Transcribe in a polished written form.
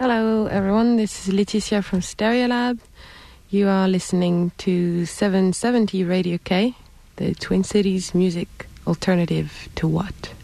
Hello everyone, this is Leticia from Stereolab. You are listening to 770 Radio K, the Twin Cities music alternative to what?